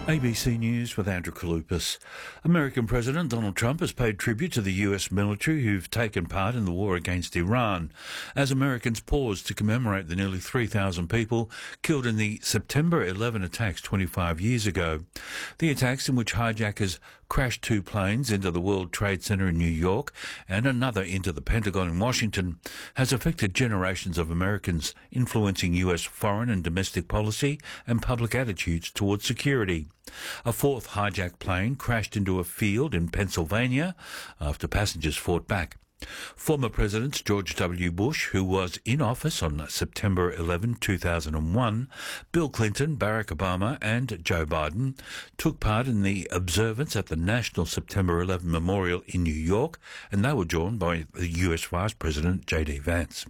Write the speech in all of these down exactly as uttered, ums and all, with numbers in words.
A B C News with Andrew Kalupas. American President Donald Trump has paid tribute to the U S military who've taken part in the war against Iran, as Americans pause to commemorate the nearly three thousand people killed in the September eleventh attacks twenty-five years ago. The attacks, in which hijackers crashed two planes into the World Trade Center in New York and another into the Pentagon in Washington, has affected generations of Americans, influencing U S foreign and domestic policy and public attitudes towards security. A fourth hijacked plane crashed into a field in Pennsylvania after passengers fought back. Former Presidents George W. Bush, who was in office on September eleventh, two thousand one, Bill Clinton, Barack Obama and Joe Biden took part in the observance at the National September eleventh Memorial in New York, and they were joined by the U S Vice President J D Vance.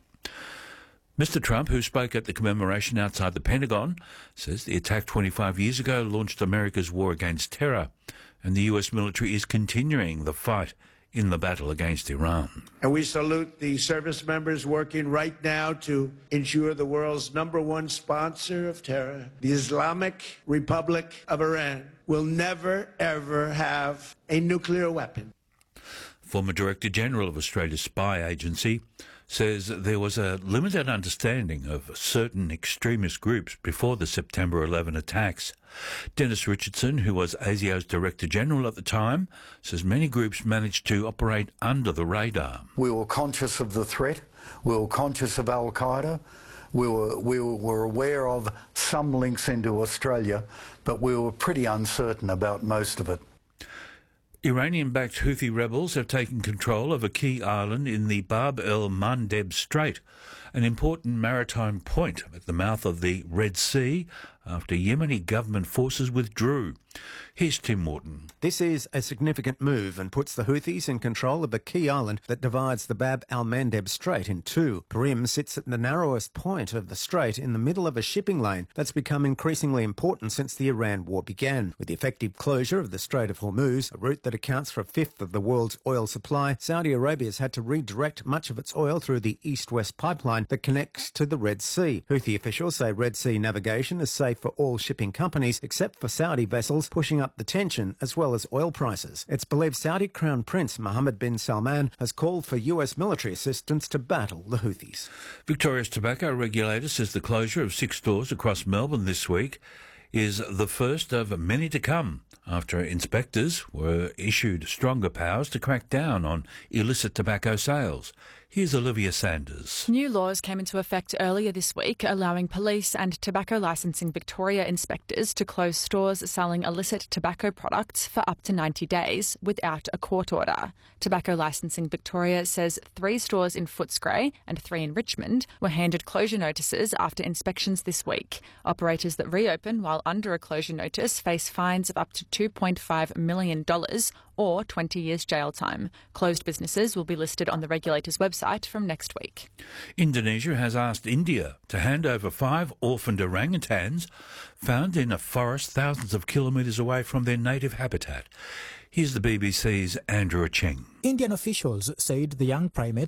Mister Trump, who spoke at the commemoration outside the Pentagon, says the attack twenty-five years ago launched America's war against terror, and the U S military is continuing the fight in the battle against Iran. And we salute the service members working right now to ensure the world's number one sponsor of terror, the Islamic Republic of Iran, will never, ever have a nuclear weapon. Former Director General of Australia's spy agency says there was a limited understanding of certain extremist groups before the September eleventh attacks. Dennis Richardson, who was A S I O's Director General at the time, says many groups managed to operate under the radar. We were conscious of the threat. We were conscious of Al-Qaeda. We were, we were aware of some links into Australia, but we were pretty uncertain about most of it. Iranian-backed Houthi rebels have taken control of a key island in the Bab el-Mandeb Strait, an important maritime point at the mouth of the Red Sea, after Yemeni government forces withdrew. Here's Tim Morton. This is a significant move and puts the Houthis in control of a key island that divides the Bab al-Mandeb Strait in two. Perim sits at the narrowest point of the strait in the middle of a shipping lane that's become increasingly important since the Iran war began. With the effective closure of the Strait of Hormuz, a route that accounts for a fifth of the world's oil supply, Saudi Arabia's had to redirect much of its oil through the east-west pipeline that connects to the Red Sea. Houthi officials say Red Sea navigation is safe for all shipping companies, except for Saudi vessels, pushing up the tension as well as oil prices. It's believed Saudi Crown Prince Mohammed bin Salman has called for U S military assistance to battle the Houthis. Victoria's tobacco regulator says the closure of six stores across Melbourne this week is the first of many to come, after inspectors were issued stronger powers to crack down on illicit tobacco sales. Here's Olivia Sanders. New laws came into effect earlier this week, allowing police and Tobacco Licensing Victoria inspectors to close stores selling illicit tobacco products for up to ninety days without a court order. Tobacco Licensing Victoria says three stores in Footscray and three in Richmond were handed closure notices after inspections this week. Operators that reopen while under a closure notice face fines of up to two point five million dollars or twenty years jail time. Closed businesses will be listed on the regulator's website from next week. Indonesia has asked India to hand over five orphaned orangutans found in a forest thousands of kilometres away from their native habitat. Here's the B B C's Andrew Cheng. Indian officials said the young primates